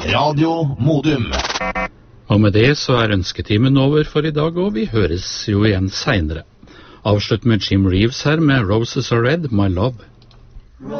Radio Modum. Og med det så ønsketimen over for i dag, og vi høres jo igjen senere. Avslutt med Jim Reeves her med Roses Are Red, My Love.